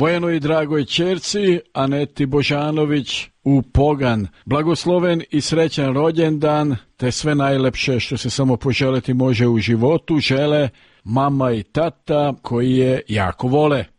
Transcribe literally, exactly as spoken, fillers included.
Bojanoj dragoj ćerci Aneti Božanović u Pogan. Blagosloven i srećan rođendan, te sve najlepše što se samo poželiti može u životu, žele mama i tata koji je jako vole.